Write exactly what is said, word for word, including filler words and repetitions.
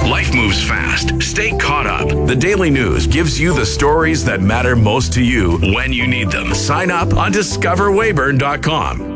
Life moves fast. Stay caught up. The Daily News gives you the stories that matter most to you when you need them. Sign up on discover weyburn dot com.